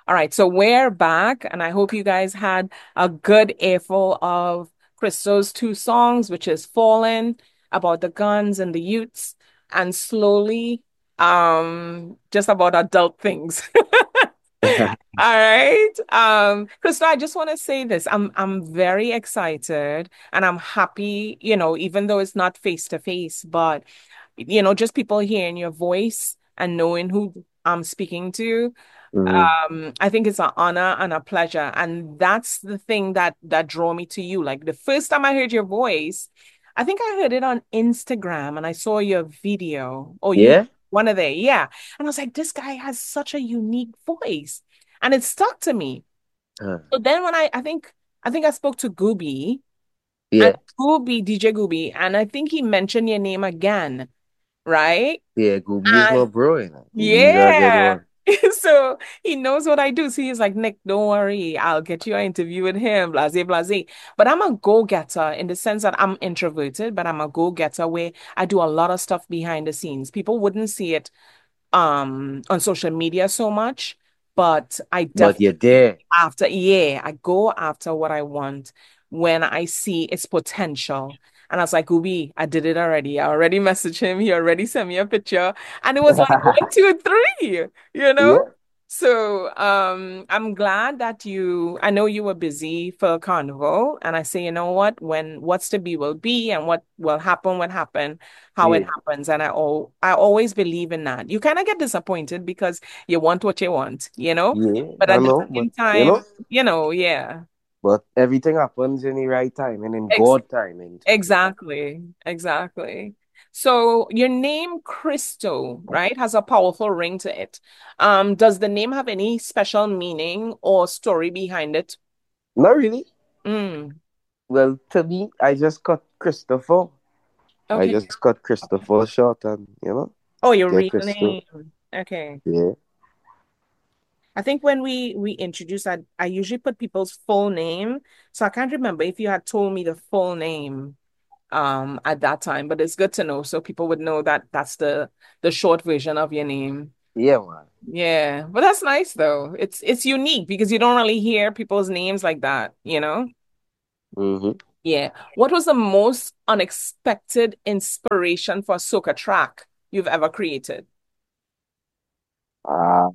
All right, so we're back, and I hope you guys had a good earful of Crystal's two songs, which is Fallen, about the guns and the youths, and Slowly, just about adult things. All right. Crystal, I just want to say this. I'm very excited and I'm happy, even though it's not face to face, but just people hearing your voice and knowing who I'm speaking to. Mhm. I think it's an honor and a pleasure. And that's the thing that drew me to you. Like the first time I heard your voice, I think I heard it on Instagram and I saw your video or you Yeah. one of they, yeah. And I was like, this guy has such a unique voice. And it stuck to me. Uh, So then when I think I spoke to Gooby and yeah. DJ Gooby, and I think he mentioned your name again, right? Yeah. Gooby is my And bro. You know. Gooby is a good yeah. one. So he knows what I do. So he's like, Nick, don't worry. I'll get you an interview with him, blase, blase. But I'm a go-getter in the sense that I'm introverted, but I'm a go-getter where I do a lot of stuff behind the scenes. People wouldn't see it on social media so much, but I But definitely you're there. yeah, I go after what I want when I see its potential. And I was like, Ubi, I did it already. I already messaged him. He already sent me a picture. And it was like one, two, three, you know? Yeah. So I'm glad that I know you were busy for Carnival. And I say, you know what? When what's to be will be and what will happen, how it Yeah. happens. And I always believe in that. You kind of get disappointed because you want what you want, you know? Yeah. But I at the know. But same time, yeah, But everything happens in the right time and in ex God timing too. You know. exactly. So your name Christo, right, has a powerful ring to it. Does the name have any special meaning or story behind it? Not really. Mm, Well, to me, I just cut Christopher. I okay. just cut Christopher short and Oh, your get real Christo. name. Okay. Yeah. I think when we introduce, I usually put people's full name. So I can't remember if you had told me the full name at that time, but it's good to know so people would know that that's the short version of your name. Yeah, man. Yeah, but that's nice though. It's unique because you don't really hear people's names like that, you know? Mm-hmm. Yeah. What was the most unexpected inspiration for a soca track you've ever created? Ah,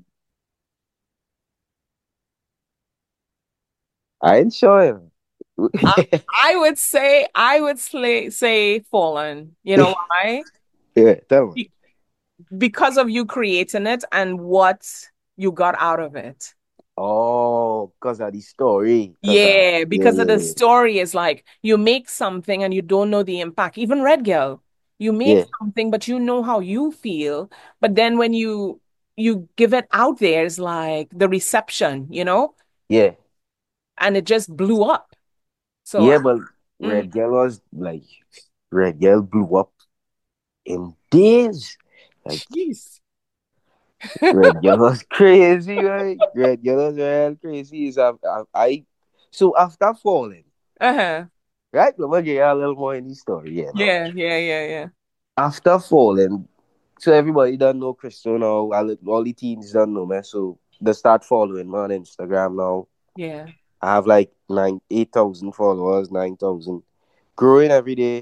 I ain't sure. I, I would say Fallen. You know why? Yeah, tell me. Be- because of you creating it and what you got out of it. Oh, because of the story. Yeah, Yeah, because of the yeah, story is like you make something and you don't know the impact. Even Red Girl, you make yeah, something, but you know how you feel. But then when you give it out there, it's like the reception, yeah, and it just blew up. So, yeah. But mm, Red Girl was like, Red Girl blew up in days. Like, jeez. Red Girl was crazy, right? Red Girl was real crazy. So after falling, Uh-huh. right? Let me get you a little more in the story, Yeah, yeah, yeah, yeah. After falling, so everybody don't know Crystal now. All the teens don't know me. So they start following me on Instagram now. Yeah. I have like 8,000 followers, 9,000. Growing every day.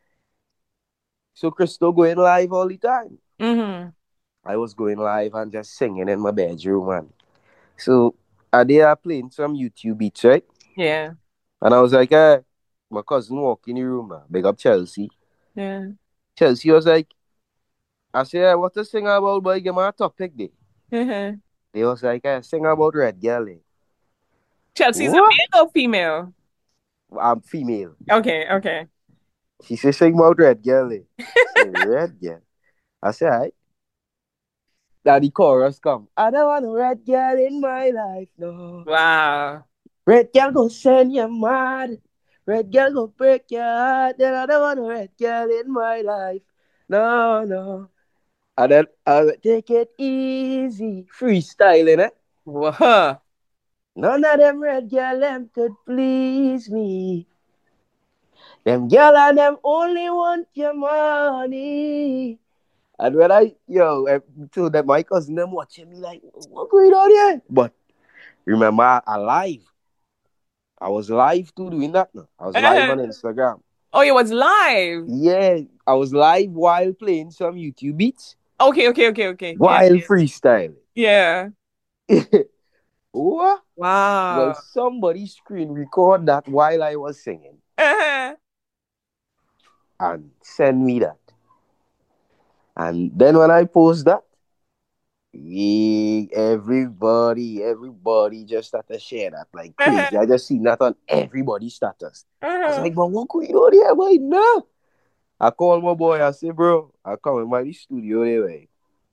So Crystal going live all the time. Mm-hmm. I was going live and just singing in my bedroom, man. So I did playing some YouTube beats, right? Yeah. And I was like, my cousin walk in the room, man. Big up Chelsea. Yeah. Chelsea was like, I said, what to sing about, boy? Give me a topic, day. Uh-huh. They was like, sing about Red Girl. Eh. Chelsea's a What? male or female? I'm female. Okay, okay. She said, sing about Red Girl. Eh. I said, Red Girl. I said, alright. Now the chorus come. I don't want a red girl in my life, no. Wow. Red girl go send you mad. Red girl go break your heart. Then I don't want a red girl in my life. No, no. And then I will take it easy. Freestyling, eh? Whoa. None of them red girl them could please me. Them girl and them only want your money. And when I told them my cousin them watching me like, what going on here? But Remember, I was live too doing that now. I was live Uh-huh. on Instagram. Oh, it was live. Yeah, I was live while playing some YouTube beats Okay, okay, okay, okay. Yeah, while freestyling. yeah. What? Well, Wow. somebody screen record that while I was singing Uh-huh. and send me that. And then when I post that, everybody just started share that like crazy. Uh-huh. I just seen that on everybody's status. I was Uh-huh. like, but what could you do there, boy? No. I called my boy, I said, bro, I come in my studio there, way.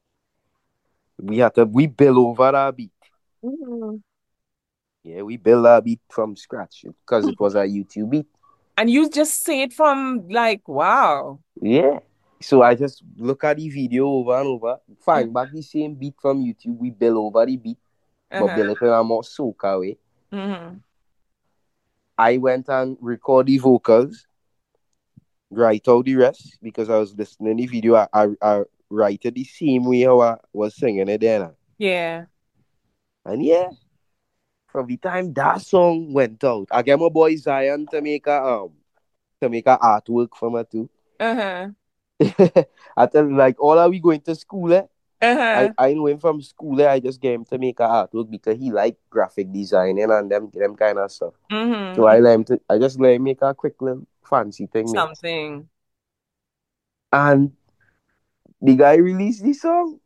We build over that beat. Mhm. Yeah, we built that beat from scratch because it was a YouTube beat. And you just say it from like, wow. Yeah. So I just look at the video over and over, find back the same beat from YouTube. We build over the beat, but Uh-huh. build it in a more soca way. Mm-hmm. I went and record the vocals, write out the rest because I was listening to the video. I write it the same way how I was singing it then. Yeah. And yeah, from the time that song went out, I get my boy Zion to make a artwork for me too. Uh-huh. I tell him like all are we going to school Uh-huh. I know him from school I just get him to make a artwork because he like graphic designing and them kind of stuff. So Mm-hmm. I just let him make a quick little fancy thing mate. Something. And the guy released the song.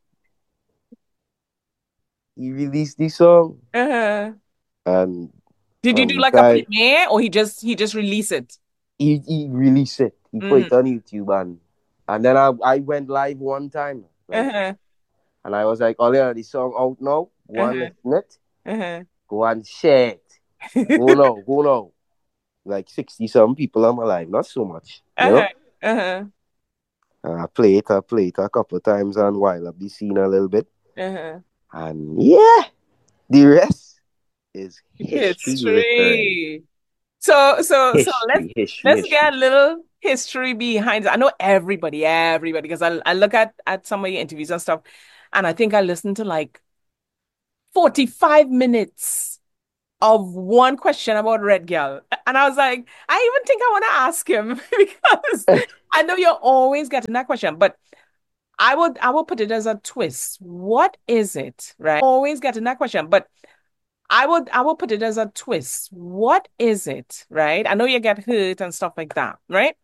He released the song Uh-huh. and Did you from do the like a time premiere or he just released it? he released it, he put Mm. it on YouTube and then I went live one time like Uh-huh. and I was like, oh yeah, the song out now. Go and Uh-huh. listen it. Uh-huh. Go and share it. Go now. Like 60 some people on my live, not so much, you Uh-huh. know. Uh-huh. I play it a couple of times and while I've been seeing a little bit. Uh-huh. And yeah, the rest is history with her. History. So let's let's History. get a little history behind it. I know everybody, because I look at some of your interviews and stuff, and I think I listened to like 45 minutes of one question about Red Girl. And I was like, I even think I want to ask him because I know you're always getting that question, but I will put it as a twist. What is it, right? Always getting that question, but I will put it as a twist. What is it, right? I know you get hurt and stuff like that, right?